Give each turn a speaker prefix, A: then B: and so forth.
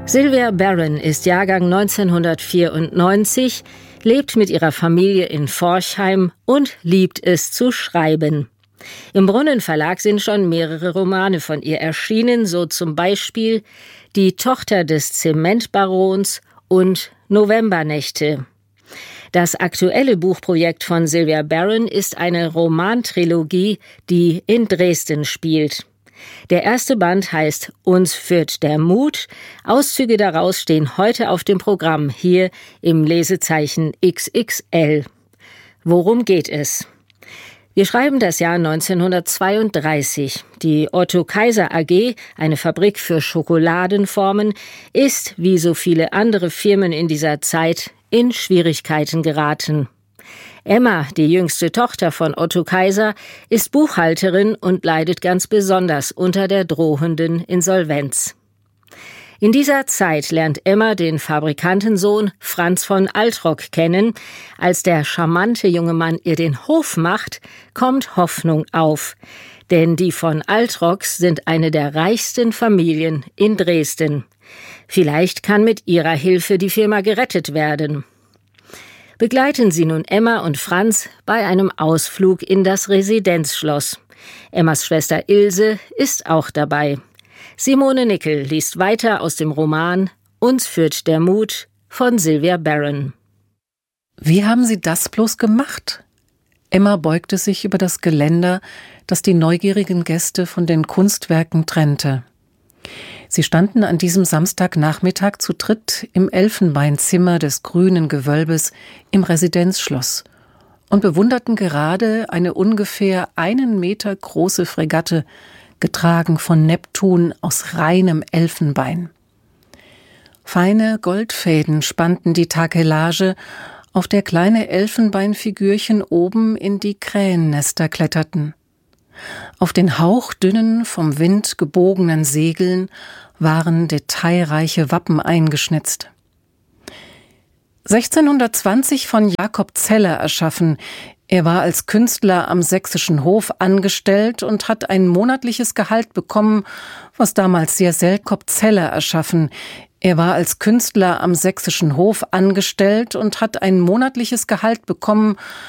A: Sylvia Barron ist Jahrgang 1994, lebt mit ihrer Familie in Forchheim und liebt es zu schreiben. Im Brunnen Verlag sind schon mehrere Romane von ihr erschienen, so zum Beispiel Die Tochter des Zementbarons und Novembernächte. Das aktuelle Buchprojekt von Sylvia Barron ist eine Romantrilogie, die in Dresden spielt. Der erste Band heißt Uns führt der Mut. Auszüge daraus stehen heute auf dem Programm, hier im Lesezeichen XXL. Worum geht es? Wir schreiben das Jahr 1932. Die Otto Kaiser AG, eine Fabrik für Schokoladenformen, ist, wie so viele andere Firmen in dieser Zeit, in Schwierigkeiten geraten. Emma, die jüngste Tochter von Otto Kaiser, ist Buchhalterin und leidet ganz besonders unter der drohenden Insolvenz. In dieser Zeit lernt Emma den Fabrikantensohn Franz von Altrock kennen. Als der charmante junge Mann ihr den Hof macht, kommt Hoffnung auf. Denn die von Altrocks sind eine der reichsten Familien in Dresden. Vielleicht kann mit ihrer Hilfe die Firma gerettet werden. Begleiten Sie nun Emma und Franz bei einem Ausflug in das Residenzschloss. Emmas Schwester Ilse ist auch dabei. Simone Nickel liest weiter aus dem Roman Uns führt der Mut von Sylvia Barron.
B: Wie haben Sie das bloß gemacht? Emma beugte sich über das Geländer, das die neugierigen Gäste von den Kunstwerken trennte. Sie standen an diesem Samstagnachmittag zu dritt im Elfenbeinzimmer des grünen Gewölbes im Residenzschloss und bewunderten gerade eine ungefähr 1 Meter große Fregatte, getragen von Neptun aus reinem Elfenbein. Feine Goldfäden spannten die Takelage, auf der kleine Elfenbeinfigürchen oben in die Krähennester kletterten. Auf den hauchdünnen, vom Wind gebogenen Segeln waren detailreiche Wappen eingeschnitzt. 1620 von Jakob Zeller erschaffen. Er war als Künstler am Sächsischen Hof angestellt und hat ein monatliches Gehalt bekommen, was damals sehr selten. Jakob Zeller erschaffen. Er war als Künstler am Sächsischen Hof angestellt und hat ein monatliches Gehalt bekommen,